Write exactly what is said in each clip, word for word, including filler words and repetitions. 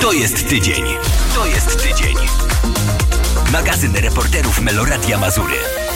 To jest tydzień. To jest tydzień. Magazyn reporterów Meloradia Mazury.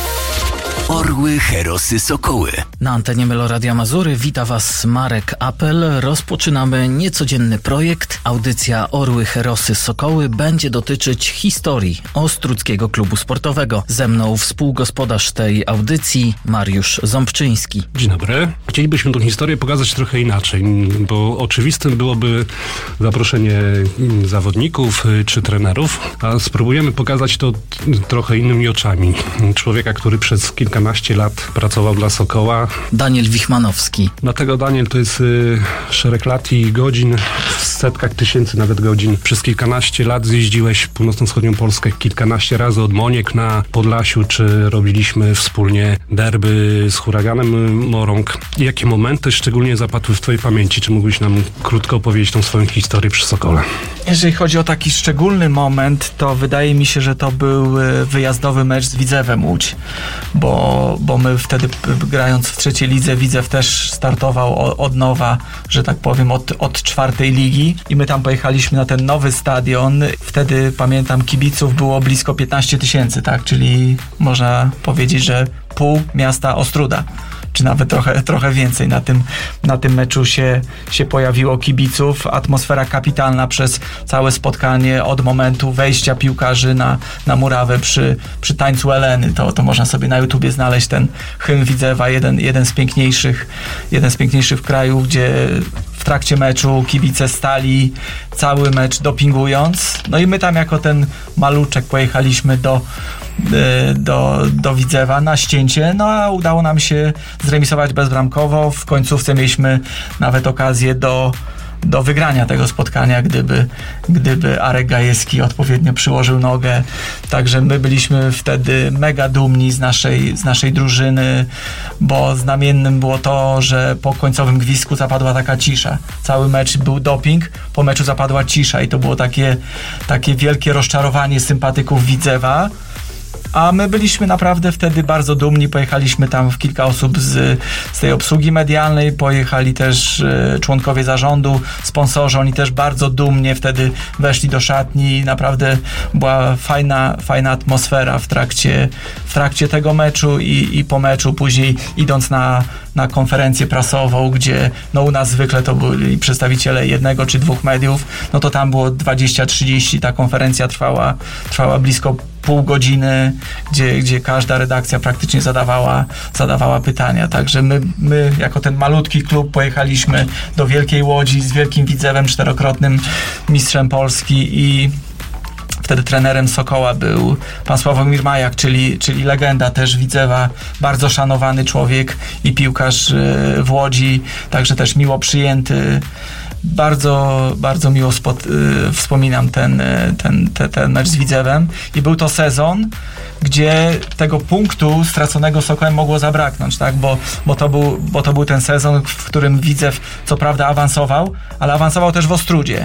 Orły, Herosy, Sokoły. Na antenie Meloradia Mazury wita Was Marek Apel. Rozpoczynamy niecodzienny projekt. Audycja Orły, Herosy, Sokoły będzie dotyczyć historii Ostródzkiego Klubu Sportowego. Ze mną współgospodarz tej audycji Mariusz Ząbczyński. Dzień dobry. Chcielibyśmy tę historię pokazać trochę inaczej, bo oczywistym byłoby zaproszenie zawodników czy trenerów, a spróbujemy pokazać to trochę innymi oczami. Człowieka, który przez kilkanaście lat pracował dla Sokoła. Daniel Wichmanowski. Dlatego Daniel to jest y, szereg lat i godzin, w setkach tysięcy nawet godzin. Przez kilkanaście lat zjeździłeś północno-wschodnią Polskę kilkanaście razy od Moniek na Podlasiu, czy robiliśmy wspólnie derby z Huraganem Morąg. Jakie momenty szczególnie zapadły w Twojej pamięci? Czy mógłbyś nam krótko opowiedzieć tą swoją historię przy Sokole? Jeżeli chodzi o taki szczególny moment, to wydaje mi się, że to był wyjazdowy mecz z Widzewem Łódź, bo, bo my wtedy grając w trzeciej lidze, Widzew też startował od nowa, że tak powiem, od, od czwartej ligi i my tam pojechaliśmy na ten nowy stadion. Wtedy pamiętam, kibiców było blisko piętnaście tysięcy, tak, czyli można powiedzieć, że pół miasta Ostróda, czy nawet trochę, trochę więcej. Na tym, na tym meczu się, się pojawiło kibiców. Atmosfera kapitalna przez całe spotkanie, od momentu wejścia piłkarzy na, na murawę przy, przy tańcu Eleny. To, to można sobie na YouTubie znaleźć ten hymn Widzewa, jeden, jeden z piękniejszych, jeden z piękniejszych w kraju, gdzie w trakcie meczu kibice stali cały mecz dopingując. No i my tam jako ten maluczek pojechaliśmy do Do, do Widzewa na ścięcie, no a udało nam się zremisować bezbramkowo. W końcówce mieliśmy nawet okazję do, do wygrania tego spotkania, gdyby, gdyby Arek Gajewski odpowiednio przyłożył nogę. Także my byliśmy wtedy mega dumni z naszej, z naszej drużyny, bo znamiennym było to, że po końcowym gwizdku zapadła taka cisza. Cały mecz był doping, po meczu zapadła cisza i to było takie, takie wielkie rozczarowanie sympatyków Widzewa. A my byliśmy naprawdę wtedy bardzo dumni. Pojechaliśmy tam w kilka osób z, z tej obsługi medialnej, pojechali też e, członkowie zarządu, sponsorzy, oni też bardzo dumnie wtedy weszli do szatni. Naprawdę była fajna, fajna atmosfera w trakcie, w trakcie tego meczu i, i po meczu, później idąc na, na konferencję prasową, gdzie no u nas zwykle to byli przedstawiciele jednego czy dwóch mediów, no to tam było dwadzieścia trzydzieści, ta konferencja trwała, trwała blisko pół godziny, gdzie, gdzie każda redakcja praktycznie zadawała, zadawała pytania. Także my, my jako ten malutki klub pojechaliśmy do Wielkiej Łodzi z wielkim Widzewem, czterokrotnym mistrzem Polski i wtedy trenerem Sokoła był pan Sławomir Majak, czyli, czyli legenda też Widzewa, bardzo szanowany człowiek i piłkarz w Łodzi, także też miło przyjęty. Bardzo, bardzo miło spod, y, wspominam ten, ten, ten, ten mecz z Widzewem i był to sezon, gdzie tego punktu straconego Sokołem mogło zabraknąć, tak? bo, bo, to był, bo to był ten sezon, w którym Widzew co prawda awansował, ale awansował też w Ostródzie.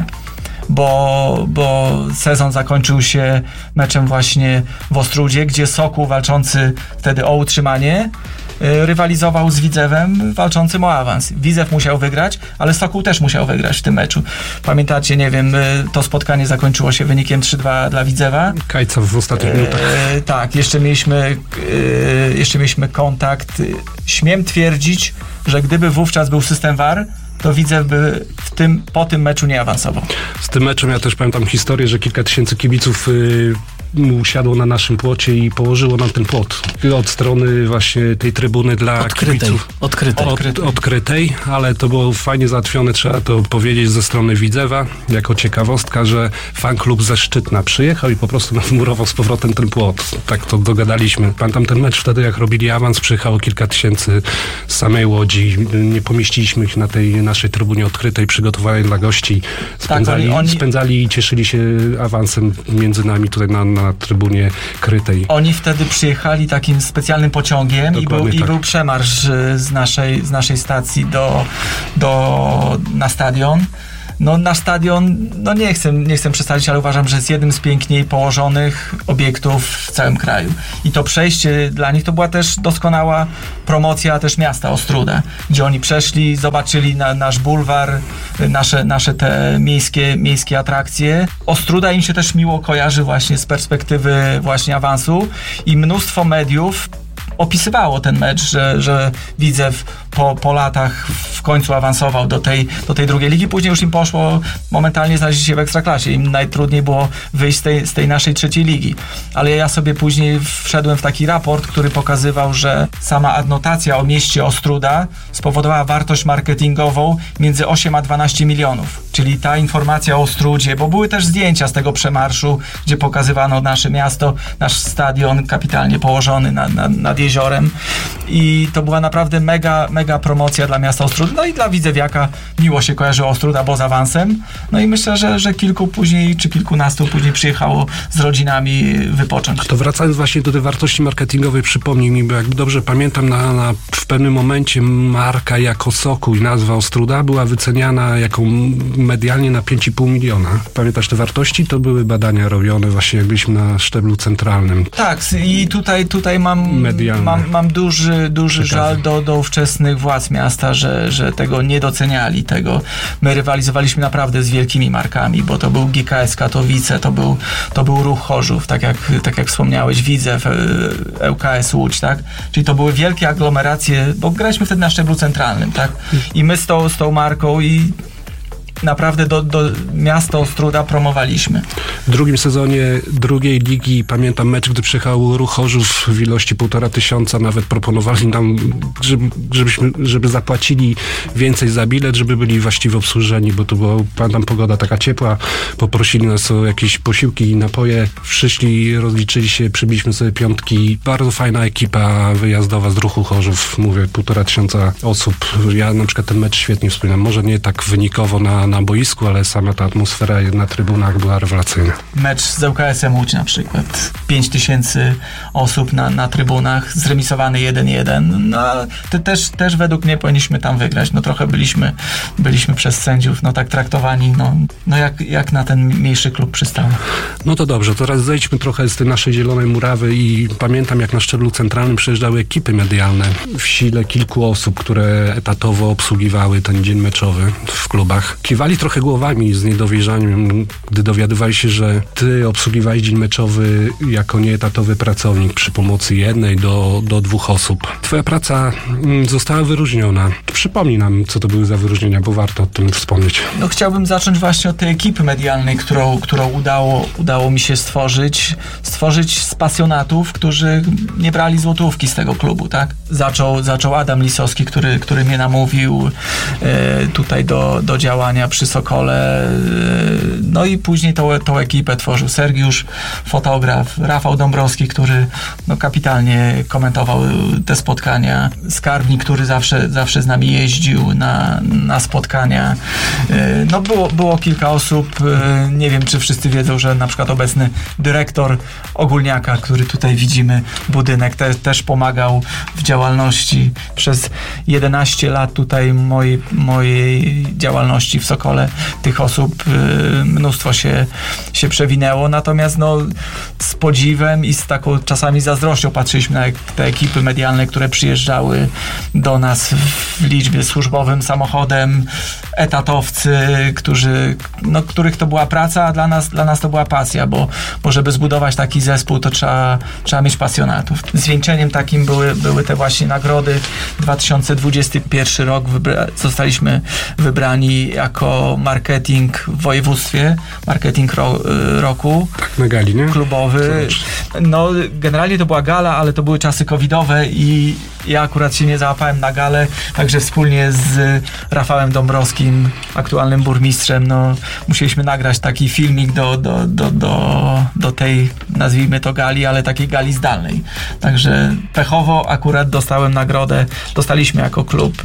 Bo, bo sezon zakończył się meczem właśnie w Ostródzie, gdzie Sokół walczący wtedy o utrzymanie rywalizował z Widzewem walczącym o awans. Widzew musiał wygrać, ale Sokół też musiał wygrać w tym meczu. Pamiętacie, nie wiem, to spotkanie zakończyło się wynikiem trzy dwa dla Widzewa. Kajca w ostatnich minutach. E, tak, jeszcze mieliśmy, e, jeszcze mieliśmy kontakt. Śmiem twierdzić, że gdyby wówczas był system V A R, to Widzew by w tym, po tym meczu nie awansował. Z tym meczem ja też pamiętam historię, że kilka tysięcy kibiców yy, usiadło na naszym płocie i położyło nam ten płot od strony właśnie tej trybuny dla odkrytej, kibiców. Odkrytej. Od, odkrytej, ale to było fajnie załatwione, trzeba to powiedzieć, ze strony Widzewa, jako ciekawostka, że fan klub ze Szczytna przyjechał i po prostu nam wmurował z powrotem ten płot. Tak to dogadaliśmy. Pamiętam ten mecz wtedy, jak robili awans, przyjechało kilka tysięcy z samej Łodzi. Nie pomieściliśmy ich na tej naszej trybunie odkrytej, przygotowanej dla gości. Spędzali, tak, oni, oni... spędzali i cieszyli się awansem między nami tutaj na, na trybunie krytej. Oni wtedy przyjechali takim specjalnym pociągiem i był, tak. i był przemarsz z naszej, z naszej stacji do, do, na stadion. no nasz stadion, no nie chcę, nie chcę przestawić, ale uważam, że jest jednym z piękniej położonych obiektów w całym kraju. I to przejście dla nich to była też doskonała promocja też miasta Ostróda, gdzie oni przeszli, zobaczyli na, nasz bulwar, nasze, nasze te miejskie, miejskie atrakcje. Ostróda im się też miło kojarzy właśnie z perspektywy właśnie awansu i mnóstwo mediów opisywało ten mecz, że, że Widzew po, po latach w końcu awansował do tej, do tej drugiej ligi. Później już im poszło, momentalnie znaleźli się w Ekstraklasie. Im najtrudniej było wyjść z tej, z tej naszej trzeciej ligi. Ale ja sobie później wszedłem w taki raport, który pokazywał, że sama adnotacja o mieście Ostróda spowodowała wartość marketingową między osiem a dwanaście milionów. Czyli ta informacja o Ostródzie, bo były też zdjęcia z tego przemarszu, gdzie pokazywano nasze miasto, nasz stadion kapitalnie położony nad, nad, nad jeziorem i to była naprawdę mega, mega promocja dla miasta Ostród, no i dla widzewiaka miło się kojarzyło Ostróda, bo z awansem, no i myślę, że, że kilku później, czy kilkunastu później przyjechało z rodzinami wypocząć. To wracając właśnie do tej wartości marketingowej, przypomnij mi, bo jak dobrze pamiętam, na, na, w pewnym momencie marka jako Sokół i nazwa Ostróda była wyceniana jako medialnie na pięć i pół miliona. Pamiętasz te wartości? To były badania robione właśnie jak byliśmy na szczeblu centralnym. Tak, i tutaj, tutaj mam, mam, mam duży, duży żal do, do ówczesnych władz miasta, że, że tego nie doceniali. Tego. My rywalizowaliśmy naprawdę z wielkimi markami, bo to był G K S Katowice, to był, to był Ruch Chorzów, tak jak, tak jak wspomniałeś, Widzew, L K S Łódź, tak? Czyli to były wielkie aglomeracje, bo graliśmy wtedy na szczeblu centralnym, tak? I my z tą, z tą marką i naprawdę do, do miasta Ostróda promowaliśmy. W drugim sezonie drugiej ligi pamiętam mecz, gdy przyjechał Ruch Chorzów w ilości półtora tysiąca, nawet proponowali nam, żeby, żebyśmy, żeby zapłacili więcej za bilet, żeby byli właściwie obsłużeni, bo to była, pamiętam, pogoda taka ciepła, poprosili nas o jakieś posiłki i napoje, przyszli, rozliczyli się, przybiliśmy sobie piątki. Bardzo fajna ekipa wyjazdowa z Ruchu Chorzów, mówię, półtora tysiąca osób. Ja na przykład ten mecz świetnie wspominam, może nie tak wynikowo na na boisku, ale sama ta atmosfera na trybunach była rewelacyjna. Mecz z L K S-em Łódź na przykład. pięć tysięcy osób na, na trybunach, zremisowany jeden jeden. No, to też, też według mnie powinniśmy tam wygrać. No trochę byliśmy, byliśmy przez sędziów no tak traktowani, no, no jak, jak na ten mniejszy klub przystało. No to dobrze, teraz zejdźmy trochę z tej naszej zielonej murawy i pamiętam, jak na szczeblu centralnym przyjeżdżały ekipy medialne. W sile kilku osób, które etatowo obsługiwały ten dzień meczowy w klubach. Kiwali trochę głowami z niedowierzaniem, gdy dowiadywali się, że ty obsługiwałeś dzień meczowy jako nieetatowy pracownik przy pomocy jednej do, do dwóch osób. Twoja praca została wyróżniona. Przypomnij nam, co to były za wyróżnienia, bo warto o tym wspomnieć. No chciałbym zacząć właśnie od tej ekipy medialnej, którą, którą udało, udało mi się stworzyć. Stworzyć z pasjonatów, którzy nie brali złotówki z tego klubu, tak? Zaczął, zaczął Adam Lisowski, który, który mnie namówił e, tutaj do, do działania przy Sokole. No i później tą, tą ekipę tworzył Sergiusz, fotograf, Rafał Dąbrowski, który no, kapitalnie komentował te spotkania, skarbnik, który zawsze, zawsze z nami jeździł na, na spotkania. No było, było kilka osób, nie wiem, czy wszyscy wiedzą, że na przykład obecny dyrektor Ogólniaka, który tutaj widzimy, budynek, te, też pomagał w działalności. Przez jedenaście lat tutaj mojej, mojej działalności w Sokole tych osób y, mnóstwo się, się przewinęło, natomiast no, z podziwem i z taką czasami zazdrością patrzyliśmy na te ekipy medialne, które przyjeżdżały do nas w liczbie służbowym samochodem, etatowcy, którzy, no, których to była praca, a dla nas, dla nas to była pasja, bo, bo żeby zbudować taki zespół, to trzeba, trzeba mieć pasjonatów. Zwieńczeniem takim były, były te właśnie nagrody. dwa tysiące dwudziesty pierwszy rok wybra- zostaliśmy wybrani jako marketing w województwie, marketing ro- roku. Tak, na gali, nie? Klubowy. No, generalnie to była gala, ale to były czasy covidowe i ja akurat się nie załapałem na galę, także wspólnie z Rafałem Dąbrowskim, aktualnym burmistrzem, no, musieliśmy nagrać taki filmik do, do, do, do, do tej, nazwijmy to gali, ale takiej gali zdalnej. Także pechowo akurat dostałem nagrodę, dostaliśmy jako klub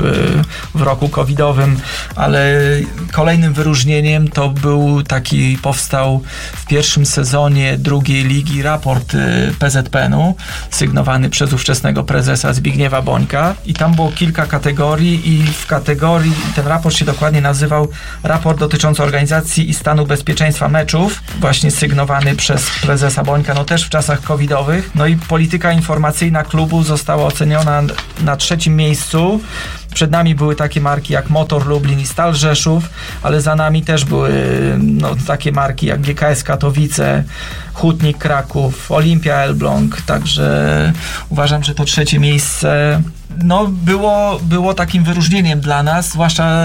w roku covidowym, ale kolejnym wyróżnieniem to był taki, powstał w pierwszym sezonie drugiej ligi raport P Z P N u, sygnowany przez ówczesnego prezesa Zbigniewa Bońka i tam było kilka kategorii i w kategorii, ten raport się dokładnie dokładnie nazywał raport dotyczący organizacji i stanu bezpieczeństwa meczów, właśnie sygnowany przez prezesa Bońka, no też w czasach covidowych. No i polityka informacyjna klubu została oceniona na trzecim miejscu. Przed nami były takie marki jak Motor Lublin i Stal Rzeszów, ale za nami też były no, takie marki jak G K S Katowice, Hutnik Kraków, Olimpia Elbląg, także uważam, że to trzecie miejsce no, było, było takim wyróżnieniem dla nas, zwłaszcza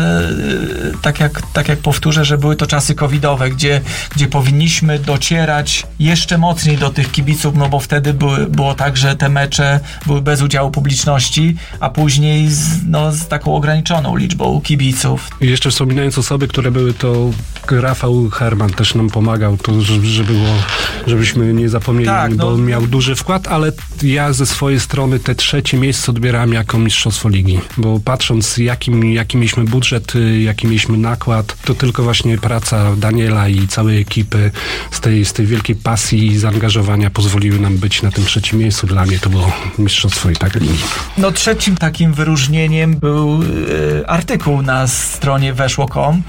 tak jak, tak jak powtórzę, że były to czasy covidowe, gdzie, gdzie powinniśmy docierać jeszcze mocniej do tych kibiców, no bo wtedy były, było tak, że te mecze były bez udziału publiczności, a później z, no, z taką ograniczoną liczbą kibiców. I jeszcze wspominając osoby, które były, to Rafał Herman też nam pomagał, to, że było, żebyśmy nie zapomnieli, tak, no, bo miał duży wkład, ale ja ze swojej strony te trzecie miejsce odbierałem jako mistrzostwo ligi, bo patrząc jakim, jaki mieliśmy budżet, jaki mieliśmy nakład, to tylko właśnie praca Daniela i całej ekipy z tej, z tej wielkiej pasji i zaangażowania pozwoliły nam być na tym trzecim miejscu. Dla mnie to było mistrzostwo i tak ligi. No trzecim takim wyróżnieniem był y, artykuł na stronie weszło kropka com.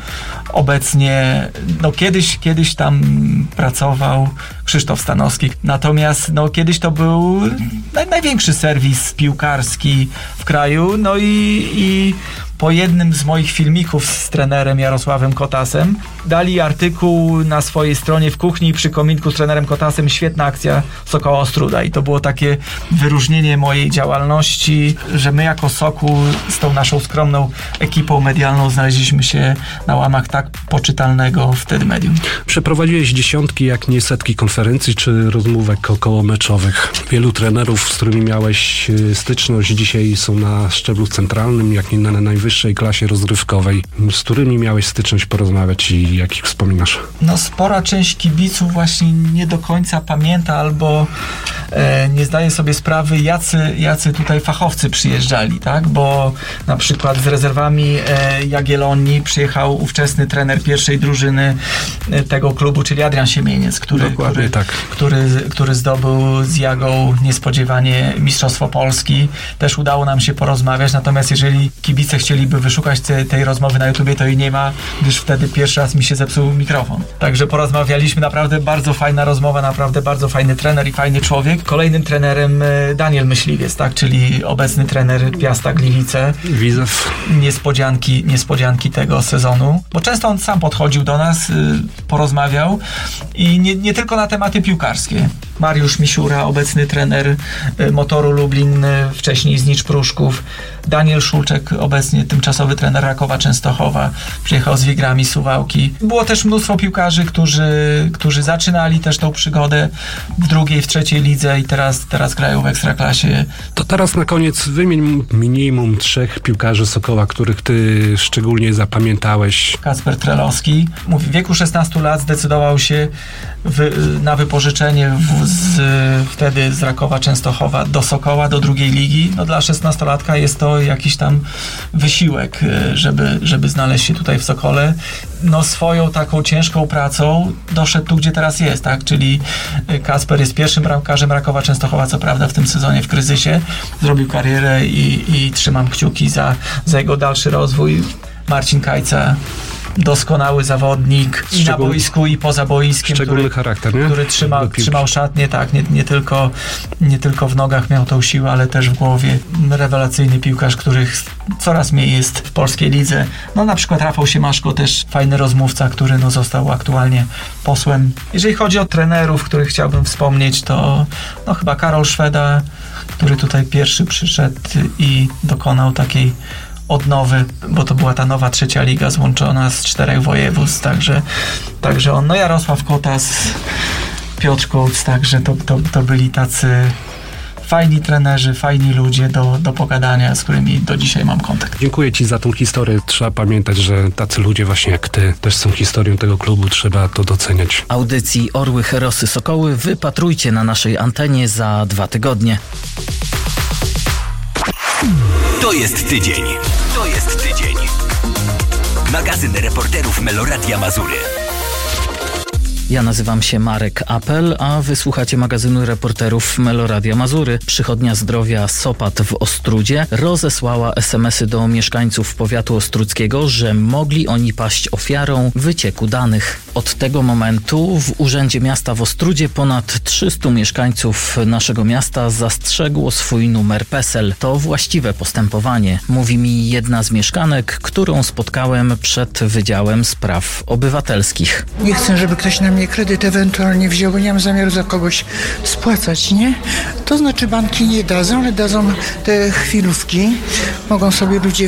Obecnie, no kiedyś, kiedyś tam pracował Krzysztof Stanowski, natomiast no kiedyś to był naj, największy serwis piłkarski w kraju, no i, i po jednym z moich filmików z trenerem Jarosławem Kotasem dali artykuł na swojej stronie w kuchni przy kominku z trenerem Kotasem, świetna akcja Sokoła Ostróda, i to było takie wyróżnienie mojej działalności, że my jako Sokół z tą naszą skromną ekipą medialną znaleźliśmy się na łamach tak poczytalnego wtedy medium. Przeprowadziłeś dziesiątki, jak nie setki konferencji czy rozmówek okołomeczowych. Wielu trenerów, z którymi miałeś styczność, dzisiaj są na szczeblu centralnym, jak nie na najwyższej klasie rozrywkowej. Z którymi miałeś styczność porozmawiać i jakich wspominasz? No spora część kibiców właśnie nie do końca pamięta albo e, nie zdaje sobie sprawy, jacy, jacy tutaj fachowcy przyjeżdżali, tak? Bo na przykład z rezerwami e, Jagiellonii przyjechał ówczesny trener pierwszej drużyny e, tego klubu, czyli Adrian Siemieniec, który, który, tak. który, który zdobył z Jagą niespodziewanie Mistrzostwo Polski. Też udało nam się porozmawiać, natomiast jeżeli kibice chcieliby wyszukać te, tej rozmowy na YouTubie, to jej nie ma, gdyż wtedy pierwszy raz mi się zepsuł mikrofon. Także porozmawialiśmy, naprawdę bardzo fajna rozmowa, naprawdę bardzo fajny trener i fajny człowiek. Kolejnym trenerem Daniel Myśliwiec, tak, czyli obecny trener Piasta Gliwice. Widzew. Niespodzianki, niespodzianki tego sezonu, bo często on sam podchodził do nas, porozmawiał i nie, nie tylko na tematy piłkarskie. Mariusz Misiura, obecny trener Motoru Lublin, wcześniej Znicz Pruszków. Daniel Szulczek, obecnie tymczasowy trener Rakowa Częstochowa, przyjechał z Wigrami Suwałki. Było też mnóstwo piłkarzy, którzy, którzy zaczynali też tą przygodę w drugiej, w trzeciej lidze i teraz, teraz grają w Ekstraklasie. To teraz na koniec wymień minimum trzech piłkarzy Sokoła, których ty szczególnie zapamiętałeś. Kacper Trelowski. Mówi, w wieku szesnastu lat zdecydował się wy, na wypożyczenie w, z, wtedy z Rakowa Częstochowa do Sokoła, do drugiej ligi. No dla szesnastolatka jest to jakiś tam wysiłek, żeby, żeby znaleźć się tutaj w Sokole. No swoją taką ciężką pracą doszedł tu, gdzie teraz jest, tak? Czyli Kacper jest pierwszym bramkarzem Rakowa Częstochowa, co prawda w tym sezonie w kryzysie. Zrobił karierę i, i trzymam kciuki za, za jego dalszy rozwój. Marcin Kajca, doskonały zawodnik i na boisku, i poza boiskiem, szczególny który, charakter, nie? który trzymał, trzymał szatnię, tak, nie, nie, tylko, nie tylko w nogach miał tą siłę, ale też w głowie. Rewelacyjny piłkarz, których coraz mniej jest w polskiej lidze. No na przykład Rafał Siemaszko, też fajny rozmówca, który no, został aktualnie posłem. Jeżeli chodzi o trenerów, których chciałbym wspomnieć, to no chyba Karol Szweda, który tutaj pierwszy przyszedł i dokonał takiej odnowy, bo to była ta nowa trzecia liga złączona z czterech województw, także, także on, no Jarosław Kotas, Piotr Kołc, także to, to, to byli tacy fajni trenerzy, fajni ludzie do, do pogadania, z którymi do dzisiaj mam kontakt. Dziękuję Ci za tą historię. Trzeba pamiętać, że tacy ludzie właśnie jak Ty też są historią tego klubu. Trzeba to doceniać. Audycji Orły, Herosy, Sokoły wypatrujcie na naszej antenie za dwa tygodnie. To jest tydzień. To jest tydzień. Magazyn reporterów Meloradia Mazury. Ja nazywam się Marek Apel, a wysłuchacie magazynu reporterów Meloradia Mazury. Przychodnia Zdrowia Sopat w Ostródzie rozesłała es em esy do mieszkańców powiatu ostródzkiego, że mogli oni paść ofiarą wycieku danych. Od tego momentu w Urzędzie Miasta w Ostródzie ponad trzystu mieszkańców naszego miasta zastrzegło swój numer PESEL. To właściwe postępowanie, mówi mi jedna z mieszkanek, którą spotkałem przed Wydziałem Spraw Obywatelskich. Nie chcę, żeby ktoś na mnie kredyt ewentualnie wziął, bo nie mam zamiaru za kogoś spłacać, nie? To znaczy banki nie dadzą, ale dadzą te chwilówki. Mogą sobie ludzie